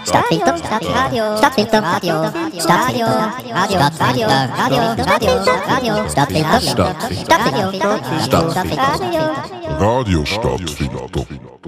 Stadtfilter, Radio, Stadtfilter, Radio, Stadtfilter, Radio, Radio, Radio, Radio, Stadtfilter, Stadtfilter, Radio Stadtfilter.